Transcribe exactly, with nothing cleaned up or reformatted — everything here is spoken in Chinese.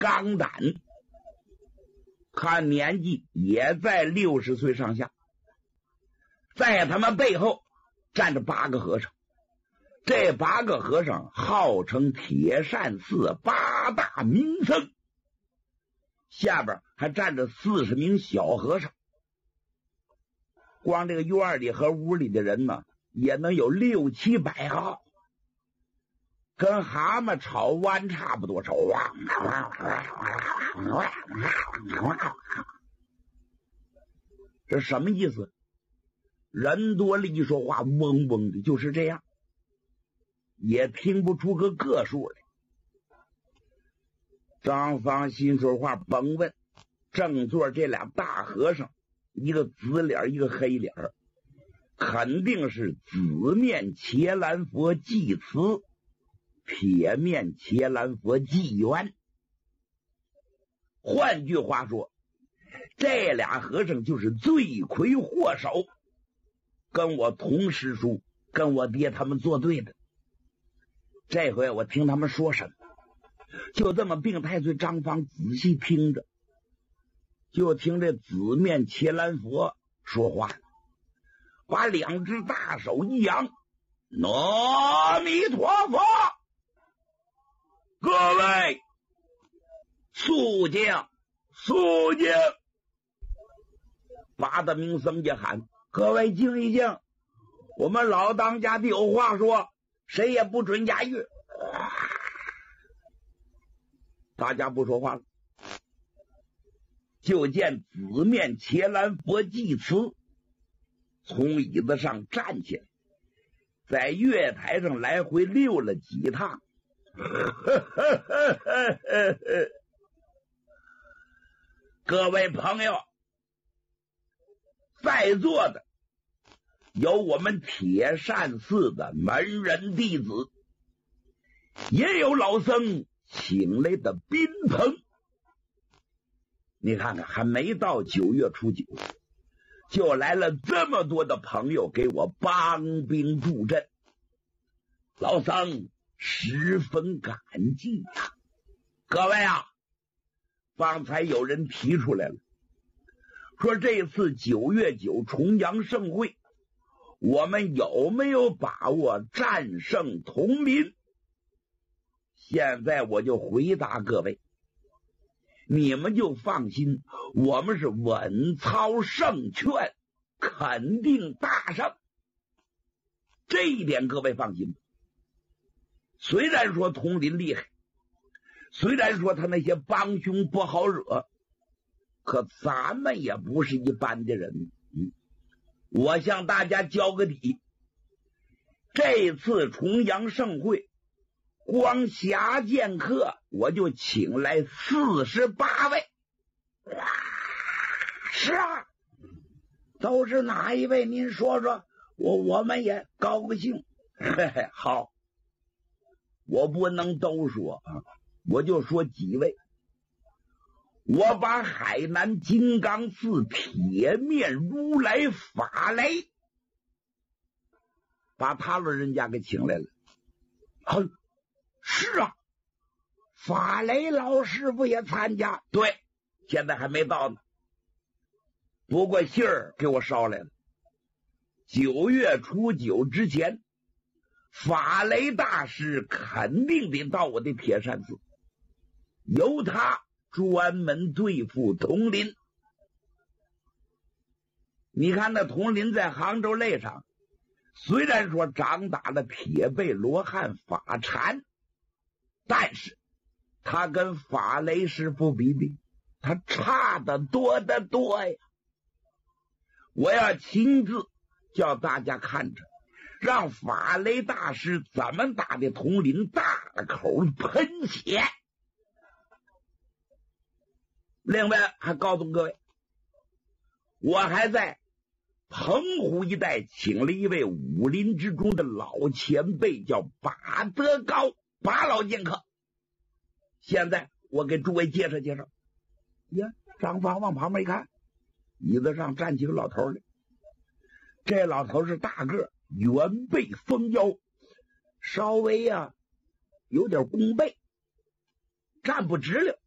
钢胆，看年纪也在六十岁上下。在他们背后站着八个和尚，这八个和尚号称铁扇寺八大名僧，下边还站着四十名小和尚。光这个院里和屋里的人呢，也能有六七百号，跟蛤蟆炒湾差不多少。这什么意思？人多了一说话嗡嗡的，就是这样，也听不出个个数来。张方心说话甭问，正座这俩大和尚，一个紫脸一个黑脸，肯定是紫面伽蓝佛济慈，铁面伽蓝佛济渊。换句话说，这俩和尚就是罪魁祸首，跟我同师叔跟我爹他们作对的。这回我听他们说什么，就这么并太岁张方仔细听着，就听这紫面伽蓝佛说话了，把两只大手一扬，阿弥陀佛，各位肃静肃静。八大名僧也喊，各位静一静，我们老当家的有话说，谁也不准押韵。大家不说话了，就见紫面伽蓝佛济慈从椅子上站起来，在月台上来回溜了几趟。各位朋友，在座的有我们铁扇寺的门人弟子，也有老僧请来的宾朋。你看看，还没到九月初九，就来了这么多的朋友给我帮兵助阵，老僧十分感激呀！各位啊，方才有人提出来了，说这次九月九重阳盛会，我们有没有把握战胜铜林？现在我就回答各位，你们就放心，我们是稳操胜券，肯定大胜，这一点各位放心。虽然说铜林厉害，虽然说他那些帮凶不好惹，可咱们也不是一般的人。嗯，我向大家交个底，这次重阳盛会，光侠剑客我就请来四十八位。哇，是啊，都是哪一位？您说说，我我们也高兴。嘿嘿，好，我不能都说啊，我就说几位。我把海南金刚寺铁面如来法雷，把他们人家给请来了。啊，是啊，法雷老师傅也参加。对，现在还没到呢，不过信儿给我捎来了。九月初九之前，法雷大师肯定得到我的铁扇寺，由他专门对付铜林。你看那铜林在杭州擂场，虽然说掌打了铁背罗汉法禅，但是他跟法雷师傅比比，他差得多得多呀。我要亲自叫大家看着，让法雷大师怎么打的铜林大口喷血。另外还告诉各位，我还在澎湖一带请了一位武林之中的老前辈，叫把德高，把老剑客。现在我给诸位介绍介绍。呀，张方往旁边一看，椅子上站起个老头来。这老头是大个，圆背丰腰，稍微呀、啊、有点弓背，站不直了。